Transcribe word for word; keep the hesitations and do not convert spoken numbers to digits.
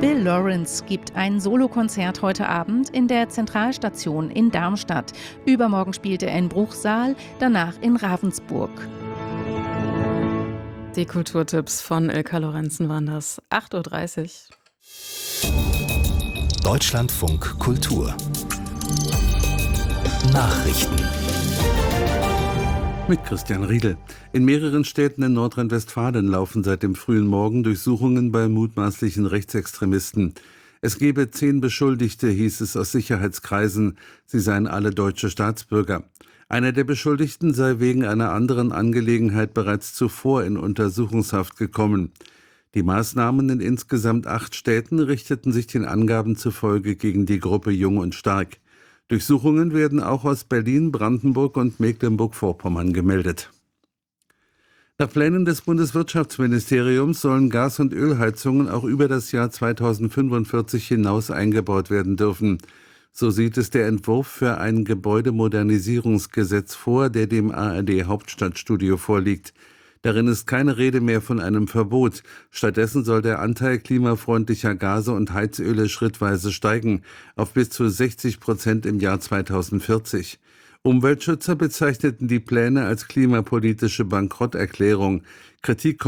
Bill Lawrence gibt ein Solokonzert heute Abend in der Zentralstation in Darmstadt. Übermorgen spielt er in Bruchsal, danach in Ravensburg. Die Kulturtipps von Ilka Lorenzen waren das. acht Uhr dreißig. Deutschlandfunk Kultur Nachrichten mit Christian Riedel. In mehreren Städten in Nordrhein-Westfalen laufen seit dem frühen Morgen Durchsuchungen bei mutmaßlichen Rechtsextremisten. Es gebe zehn Beschuldigte, hieß es aus Sicherheitskreisen. Sie seien alle deutsche Staatsbürger. Einer der Beschuldigten sei wegen einer anderen Angelegenheit bereits zuvor in Untersuchungshaft gekommen. Die Maßnahmen in insgesamt acht Städten richteten sich den Angaben zufolge gegen die Gruppe Jung und Stark. Durchsuchungen werden auch aus Berlin, Brandenburg und Mecklenburg-Vorpommern gemeldet. Nach Plänen des Bundeswirtschaftsministeriums sollen Gas- und Ölheizungen auch über das Jahr zweitausendfünfundvierzig hinaus eingebaut werden dürfen. So sieht es der Entwurf für ein Gebäudemodernisierungsgesetz vor, der dem A R D-Hauptstadtstudio vorliegt. Darin ist keine Rede mehr von einem Verbot. Stattdessen soll der Anteil klimafreundlicher Gase und Heizöle schrittweise steigen, auf bis zu sechzig Prozent im Jahr zweitausendvierzig. Umweltschützer bezeichneten die Pläne als klimapolitische Bankrotterklärung. Kritik